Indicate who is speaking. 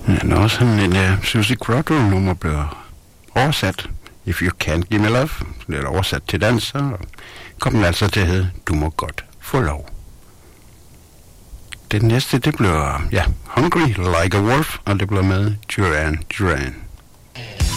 Speaker 1: Men også sådan en Susie Crotwell-nummer blev oversat. If You Can't Give Me Love. Det er oversat til dansk, så kom den altså til at hedde Du Må Godt Få Lov. Det næste, det blev, Hungry Like a Wolf, og det blev med Duran Duran.